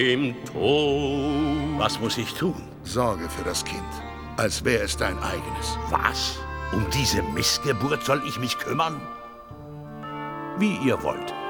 im Tod. Was muss ich tun? Sorge für das Kind, als wäre es dein eigenes. Was? Um diese Missgeburt soll ich mich kümmern? Wie ihr wollt.